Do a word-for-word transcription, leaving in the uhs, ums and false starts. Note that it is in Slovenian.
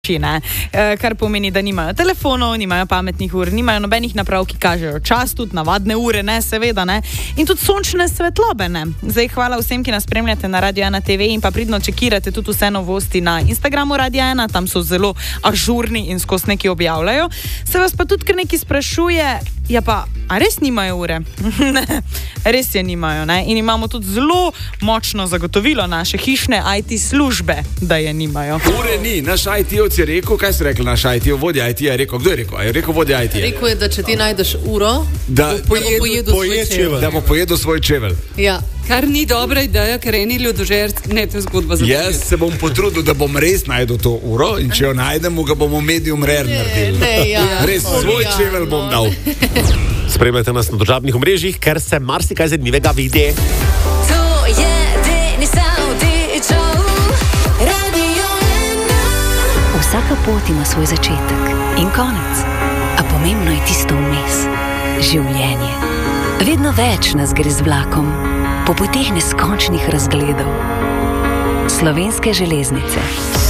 Ne? Kar pomeni, da nimajo telefonov, nimajo pametnih ur, nimajo nobenih naprav, ki kažejo čas, tudi navadne ure, ne, seveda, ne, in tudi sončne svetlobe, ne. Zdaj, hvala vsem, ki nas spremljate na Radio ena te ve in pa pridno čekirate tudi vse novosti na Instagramu Radio ena, tam so zelo ažurni in skozi nekaj objavljajo. Se vas pa tudi kar nekaj sprašuje, ja pa, a res nimajo ure? Ne, res je nimajo, ne, in imamo tudi zelo močno zagotovilo naše hišne I T službe, da je nimajo. Ure ni, naš I T-ovc je rekel, kaj si rekel naš I T-ov, vodja I T-ja je rekel, kdo je rekel? A je rekel vodja I T-ja? Rekel je, da če ti najdeš uro, da, bo pojedel, pojedel svoj čevelj. Da bo pojedel svoj čevelj. Ja. Kar ni dobra ideja, ker eni ljudožerci, ne, to je zgodba za Jaz se bom potrudil, da bom res najdel to uro in če jo najdemo, ga bomo medium rare naredili. Ne, ja. Res, svoj ja, čevelj bom no. dal. Spremljate nas na družabnih omrežjih, ker se marsikaj zanimivega vidi. To je Denisov DJ-ov, Radio ena. Vsaka pot ima svoj začetek in konec, a pomembno je tisto vmes. Življenje. Vedno več nas gre z vlakom, po poteh neskončnih razgledov. Slovenske železnice.